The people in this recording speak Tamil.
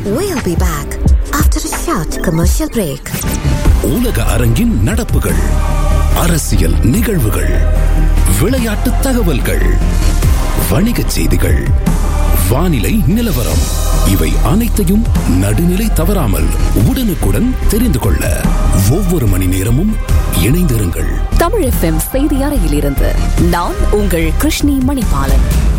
We'll be back after a short commercial break. உலக அரங்கின் நடப்புகள், அரசியல் நிகழ்வுகள், விளையாட்டு தகவல்கள், வணிகச் செய்திகள், வானிலை நிலவரம், இவை அனைத்தையும் நடுநிலை தவறாமல் உடனுக்குடன் தெரிந்து கொள்ள ஒவ்வொரு மணி நேரமும் இணைந்திருங்கள். தமிழ் FM செய்தி அறையிலிருந்து நான் உங்கள் கிருஷ்ணி மணிபாலன்.